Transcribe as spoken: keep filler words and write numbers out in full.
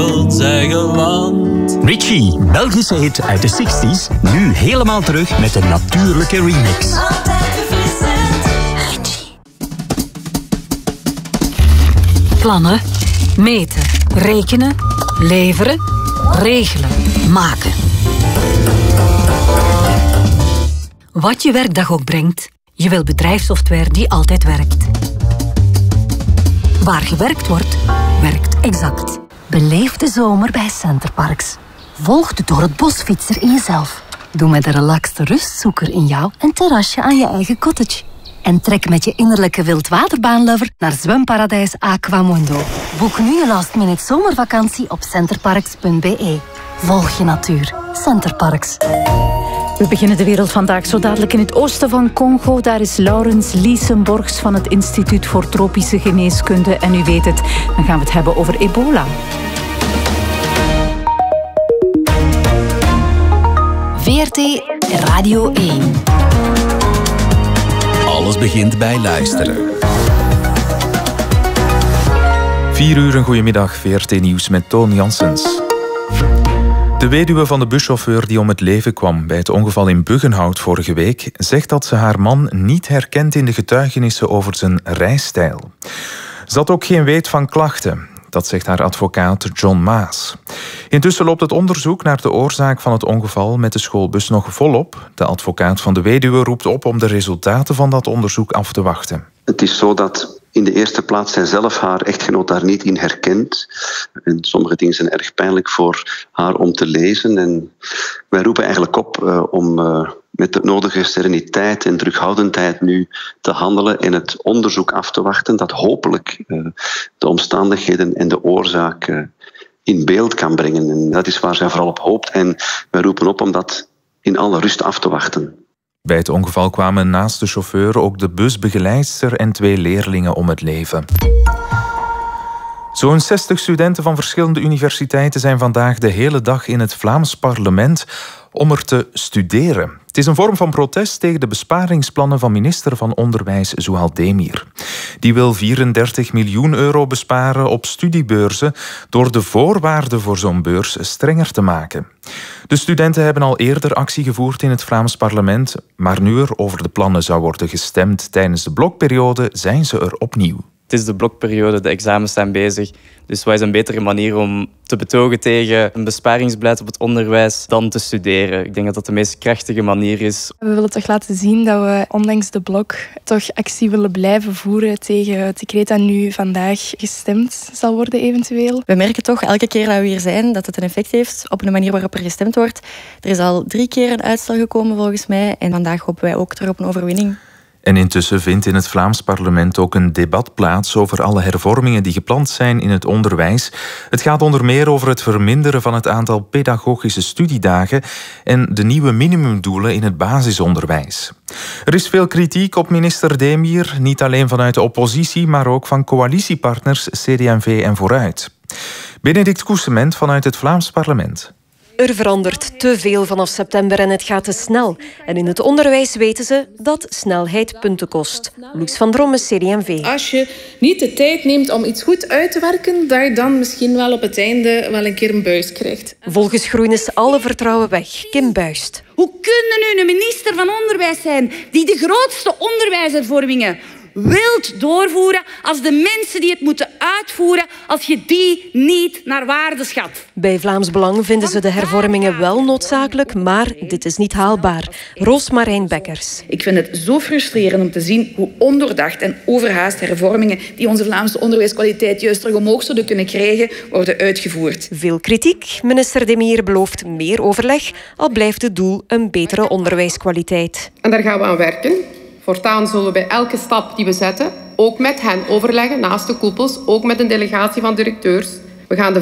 zeggen, want... Richie, Belgische hit uit de zestig's, nu helemaal terug met een natuurlijke remix. Altijd verfrissend. Richie. Plannen, meten, rekenen, leveren, regelen, maken. Wat je werkdag ook brengt, je wil bedrijfssoftware die altijd werkt. Waar gewerkt wordt, werkt Exact. Beleef de zomer bij Centerparks. Volg de door het bosfietser in jezelf. Doe met de relaxte rustzoeker in jou een terrasje aan je eigen cottage. En trek met je innerlijke wildwaterbaanlover naar zwemparadijs Aquamundo. Boek nu je last minute zomervakantie op centerparks punt b e. Volg je natuur. Centerparks. We beginnen de wereld vandaag zo dadelijk in het oosten van Congo. Daar is Laurens Liesenborgs van het Instituut voor Tropische Geneeskunde. En u weet het, dan gaan we het hebben over ebola. V R T Radio één. Alles begint bij luisteren. Vier uur, een goedemiddag, V R T Nieuws met Toon Janssens. De weduwe van de buschauffeur die om het leven kwam bij het ongeval in Buggenhout vorige week zegt dat ze haar man niet herkent in de getuigenissen over zijn rijstijl. Ze had ook geen weet van klachten. Dat zegt haar advocaat John Maas. Intussen loopt het onderzoek naar de oorzaak van het ongeval met de schoolbus nog volop. De advocaat van de weduwe roept op om de resultaten van dat onderzoek af te wachten. Het is zo dat in de eerste plaats zij zelf haar echtgenoot daar niet in herkent. En sommige dingen zijn erg pijnlijk voor haar om te lezen. En wij roepen eigenlijk op uh, om uh, met de nodige sereniteit en terughoudendheid nu te handelen en het onderzoek af te wachten dat hopelijk uh, de omstandigheden en de oorzaak uh, in beeld kan brengen. En dat is waar zij vooral op hoopt. En wij roepen op om dat in alle rust af te wachten. Bij het ongeval kwamen naast de chauffeur ook de busbegeleidster en twee leerlingen om het leven. Zo'n zestig studenten van verschillende universiteiten zijn vandaag de hele dag in het Vlaams parlement om er te studeren. Het is een vorm van protest tegen de besparingsplannen van minister van Onderwijs Zouhal Demir. Die wil vierendertig miljoen euro besparen op studiebeurzen door de voorwaarden voor zo'n beurs strenger te maken. De studenten hebben al eerder actie gevoerd in het Vlaams parlement, maar nu er over de plannen zou worden gestemd tijdens de blokperiode, zijn ze er opnieuw. Het is de blokperiode, de examens zijn bezig. Dus wat is een betere manier om te betogen tegen een besparingsbeleid op het onderwijs dan te studeren? Ik denk dat dat de meest krachtige manier is. We willen toch laten zien dat we ondanks de blok toch actie willen blijven voeren tegen het decreet dat nu vandaag gestemd zal worden eventueel. We merken toch elke keer dat we hier zijn dat het een effect heeft op de manier waarop er gestemd wordt. Er is al drie keer een uitstel gekomen volgens mij en vandaag hopen wij ook terug op een overwinning. En intussen vindt in het Vlaams parlement ook een debat plaats over alle hervormingen die gepland zijn in het onderwijs. Het gaat onder meer over het verminderen van het aantal pedagogische studiedagen en de nieuwe minimumdoelen in het basisonderwijs. Er is veel kritiek op minister Demir, niet alleen vanuit de oppositie, maar ook van coalitiepartners C D en V en Vooruit. Benedict Koesement vanuit het Vlaams parlement. Er verandert te veel vanaf september en het gaat te snel. En in het onderwijs weten ze dat snelheid punten kost. Loes van Dromme, C D en V. Als je niet de tijd neemt om iets goed uit te werken, dat je dan misschien wel op het einde wel een keer een buis krijgt. Volgens Groen is alle vertrouwen weg. Kim Buist. Hoe kunnen nu een minister van Onderwijs zijn die de grootste onderwijshervormingen wilt doorvoeren als de mensen die het moeten uitvoeren, als je die niet naar waarde schat? Bij Vlaams Belang vinden ze de hervormingen wel noodzakelijk, maar dit is niet haalbaar. Roosmarijn Bekkers. Ik vind het zo frustrerend om te zien hoe ondoordacht en overhaast hervormingen die onze Vlaamse onderwijskwaliteit juist terug omhoog zouden kunnen krijgen, worden uitgevoerd. Veel kritiek. Minister Demir belooft meer overleg, al blijft het doel een betere onderwijskwaliteit. En daar gaan we aan werken. Voortaan zullen we bij elke stap die we zetten ook met hen overleggen, naast de koepels, ook met een delegatie van directeurs. We gaan de